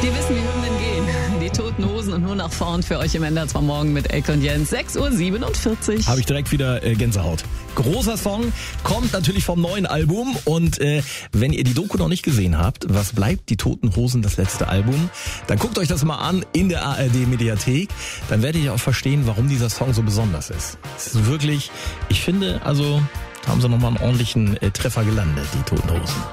Die wissen, wie Hymnen gehen. Die Toten Hosen und nur nach vorn für euch im NDR 2 Morgen mit Elke und Jens. 6:47 Uhr. Habe ich direkt wieder Gänsehaut. Großer Song, kommt natürlich vom neuen Album. Und wenn ihr die Doku noch nicht gesehen habt, was bleibt, die Toten Hosen, das letzte Album, dann guckt euch das mal an in der ARD-Mediathek. Dann werdet ihr auch verstehen, warum dieser Song so besonders ist. Es ist wirklich, ich finde, also haben sie nochmal einen ordentlichen Treffer gelandet, die Toten Hosen.